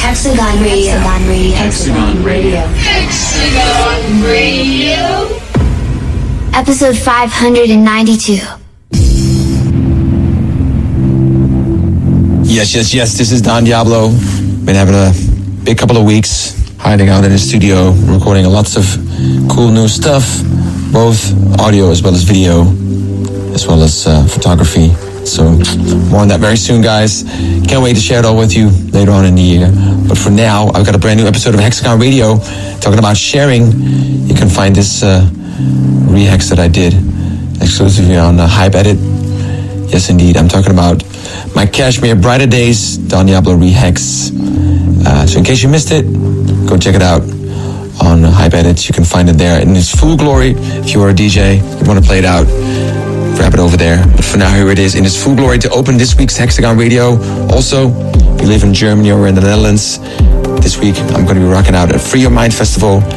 Hexagon Radio. Hexagon Radio. Hexagon Radio. Episode 592. Yes. This is Don Diablo. Been having a big couple of weeks hiding out in the studio, recording lots of cool new stuff, both audio as well as video, as well as photography. So more on that very soon, guys. Can't wait to share it all with you later on in the year. But for now, I've got a brand new episode of Hexagon Radio talking about sharing. You can find this rehex that I did exclusively on Hype Edit. Yes, indeed. I'm talking about my Cashmere Brighter Days Don Diablo rehex. So in case you missed it, go check it out on Hype Edits. You can find it there in its full glory. If you are a DJ, you want to play it out, grab it over there. But for now, here it is in its full glory to open this week's Hexagon Radio. Also, if you live in Germany or in the Netherlands, this week I'm going to be rocking out at Free Your Mind Festival